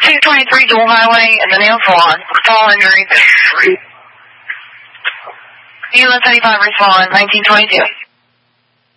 223 Dual Highway in the Nail Salon. Fall injury. ULS 35 respond, 1922.